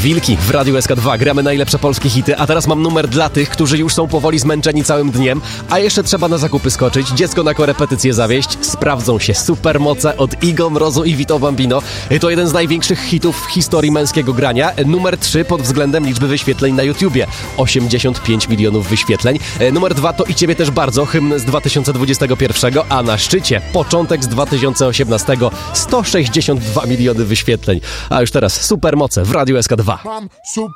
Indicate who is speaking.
Speaker 1: Wilki w Radiu SK2. Gramy najlepsze polskie hity, a teraz mam numer dla tych, którzy już są powoli zmęczeni całym dniem, a jeszcze trzeba na zakupy skoczyć, dziecko na korepetycję zawieźć. Sprawdzą się supermoce od Igo, Mrozu i Vito Bambino. To jeden z największych hitów w historii męskiego grania. Numer 3 pod względem liczby wyświetleń na YouTubie. 85 milionów wyświetleń. Numer 2 to i ciebie też bardzo, hymn z 2021, a na szczycie początek z 2018. 162 miliony wyświetleń. A już teraz supermoce w Radiu SK2.